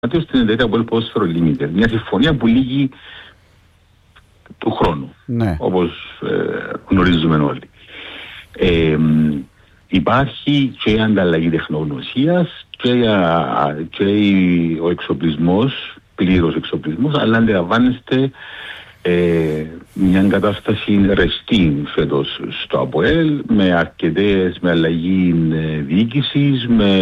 στην εταιρεία Αποέλ Ποδόσφαιρο Limited. Μια συμφωνία που λύγει του χρόνου, ναι, όπως γνωρίζουμε όλοι. Υπάρχει και η ανταλλαγή τεχνογνωσίας και ο εξοπλισμός, πλήρως εξοπλισμός, αλλά αντιλαμβάνεστε μια κατάσταση ρεστή φέτος στο ΑΠΟΕΛ, με αλλαγή διοίκησης, με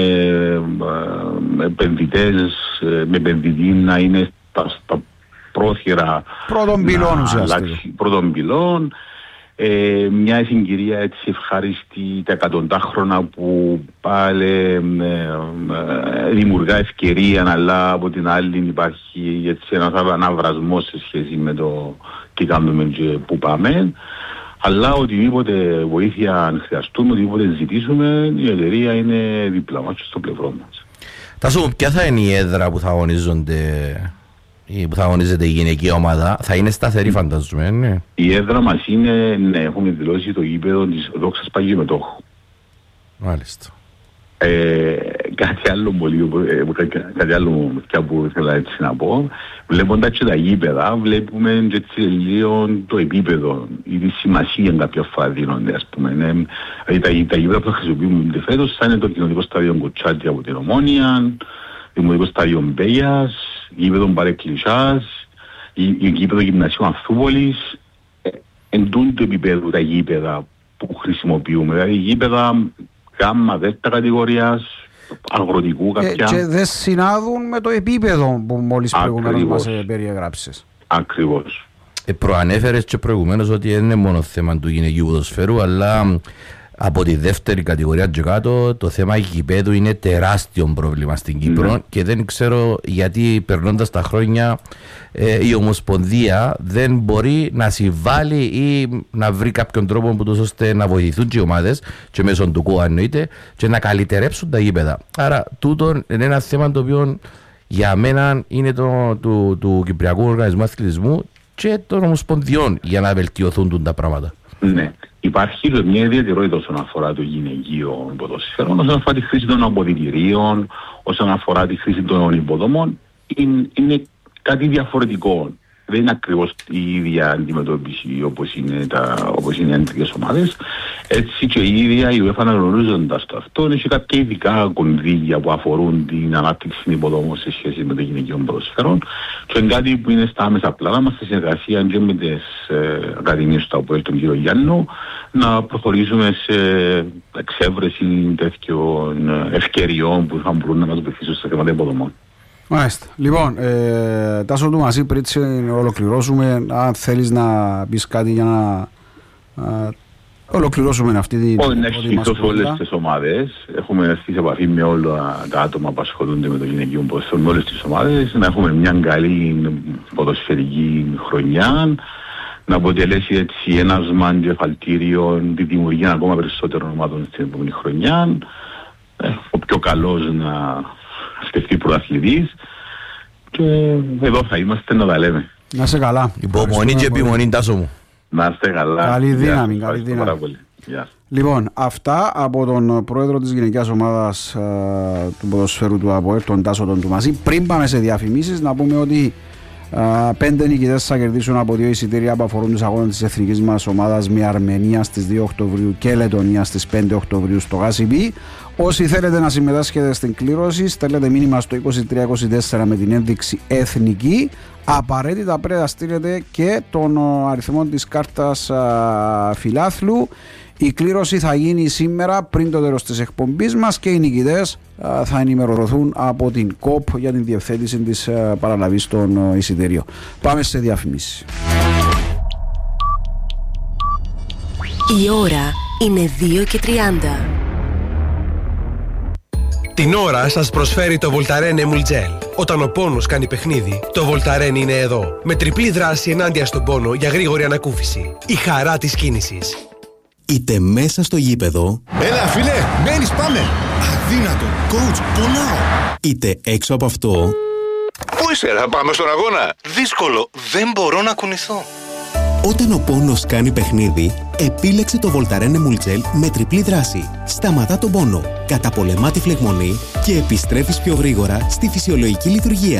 επενδυτές, με επενδυτή να είναι στα πρόθυρα πρώτων πυλών, μια συγκυρία έτσι ευχάριστη τα εκατοντάχρονα που πάλι δημιουργά ευκαιρία, αλλά από την άλλη υπάρχει έτσι ένας αναβρασμός σε σχέση με το τι κάνουμε και που πάμε. Αλλά οτιδήποτε βοήθεια αν χρειαστούμε, οτιδήποτε ζητήσουμε, η εταιρεία είναι δίπλα μας στο πλευρό μας. Τάσο, ποια θα είναι η έδρα που θα αγωνίζεται η γυναική ομάδα? Θα είναι σταθερή, φαντάζομαι, ναι. Η έδρα μας είναι, ναι, έχουμε δηλώσει το γήπεδο της Δόξας Παγιομετόχου. Μάλιστα. Κάτι άλλο που ήθελα έτσι να πω, βλέποντας και τα γήπεδα, βλέπουμε και έτσι λίγο το επίπεδο ή τη σημασία κάποια φορά δίνονται, ας πούμε. Τα γήπεδα που θα χρησιμοποιούμε φέτος θα είναι το κοινωνικό στάδιο Κοτσάτη από την Ομόνια, δημοτικό στάδιο Μπέγιας, γήπεδο Παρεκκλησιάς, γήπεδο Γυμνασίου Ανθούπολης. Εν τούτου του επίπεδου τα γήπεδα που χρησιμοποιούμε, δηλαδή γήπεδα γάμμα, δέλτα κατηγορίας, αγροτικού κάποια. Και δεν συνάδουν με το επίπεδο που μόλις προηγουμένως μας περιεγράψεις. Ακριβώς. Προανέφερες και προηγουμένως ότι δεν είναι μόνο θέμα του γυναικείου ποδοσφαίρου, αλλά από τη δεύτερη κατηγορία και κάτω το θέμα γηπέδου είναι τεράστιο πρόβλημα στην Κύπρο, και δεν ξέρω γιατί περνώντας τα χρόνια η Ομοσπονδία δεν μπορεί να συμβάλλει ή να βρει κάποιον τρόπο που τους ώστε να βοηθηθούν και οι ομάδες και μέσω του ΚΟΑ εννοείται και να καλυτερέψουν τα γήπεδα. Άρα τούτο είναι ένα θέμα το οποίο για μένα είναι του Κυπριακού Οργανισμού Αθλητισμού και των Ομοσπονδιών για να βελτιωθούν τα πράγματα. Ναι. Υπάρχει μια ιδιαιτερότητα όσον αφορά το γυναικείο ποδόσφαιρο, όσον αφορά τη χρήση των αποδυτηρίων, όσον αφορά τη χρήση των υποδομών, είναι κάτι διαφορετικό. Δεν είναι ακριβώς η ίδια αντιμετώπιση όπως είναι οι αντρικές ομάδες. Έτσι και η ίδια η UEFA, αναγνωρίζοντας το αυτό, έχει κάποια ειδικά κονδύλια που αφορούν την ανάπτυξη υποδομών σε σχέση με το γυναικείο ποδόσφαιρο. Και είναι κάτι που είναι στα άμεσα πλάνα μας, σε συνεργασία και με τις ακαδημίες του ΑΠΟΕΛ, τον κύριο Γιάννου, να προχωρήσουμε σε εξέβρεση τέτοιων ευκαιριών που θα μπορούν να μας βοηθήσουν σε θέματα υποδομών. Μάλιστα. Λοιπόν, Τάσο του μαζί, πριν ολοκληρώσουμε, αν θέλεις να πεις κάτι για να ολοκληρώσουμε αυτή την να ευχηθώ σε όλες τις ομάδες. Έχουμε έρθει σε επαφή με όλα τα άτομα που ασχολούνται με το γυναικείο ποδόσφαιρο, με όλες τις ομάδες, να έχουμε μια καλή ποδοσφαιρική χρονιά, να αποτελέσει έτσι ένασμα και εφαλτήριο τη δημιουργία ακόμα περισσότερων ομάδων στην επόμενη χρονιά. Ο πιο καλός να σκεφτεί πρωταθλητής, και εδώ θα είμαστε να τα λέμε. Να είσαι καλά. Υπομονή και επιμονή, Τάσο μου. Να είστε καλά. Καλή δύναμη. Καλή δύναμη. Λοιπόν, αυτά από τον πρόεδρο της γυναικείας ομάδας του ποδοσφαίρου του ΑΠΟΕΛ, τον Τάσο τον Τουμαζή. Πριν πάμε σε διαφημίσεις, να πούμε ότι 5 νικητές θα κερδίσουν από 2 εισιτήρια που αφορούν τους αγώνες της εθνικής μας ομάδας με Αρμενία στις 2 Οκτωβρίου και Λετωνία στις 5 Οκτωβρίου στο ΓΑΣΥΠΗ. Όσοι θέλετε να συμμετάσχετε στην κλήρωση, στέλνετε μήνυμα στο 2324 με την ένδειξη εθνική. Απαραίτητα πρέπει να στείλετε και τον αριθμό της κάρτας φιλάθλου. Η κλήρωση θα γίνει σήμερα πριν το τέλος της εκπομπής μας και οι νικητές θα ενημερωθούν από την ΚΟΠ για την διευθέτηση της παραλαβής των εισιτηρίων. Πάμε σε διαφημίσεις. Η ώρα είναι 2:30. Την ώρα σας προσφέρει το Voltaren Emul Gel. Όταν ο πόνος κάνει παιχνίδι, το Voltaren είναι εδώ. Με τριπλή δράση ενάντια στον πόνο για γρήγορη ανακούφιση. Η χαρά της κίνησης. Είτε μέσα στο γήπεδο. Έλα φίλε, μένεις, πάμε. Αδύνατο, coach, πονάω. Είτε έξω από αυτό. Πού είσαι, θα πάμε στον αγώνα. Δύσκολο, δεν μπορώ να κουνηθώ. Όταν ο πόνος κάνει παιχνίδι, Επίλεξε το Voltaren Emulgel με τριπλή δράση. Σταματά τον πόνο, καταπολεμά τη φλεγμονή και επιστρέφεις πιο γρήγορα στη φυσιολογική λειτουργία.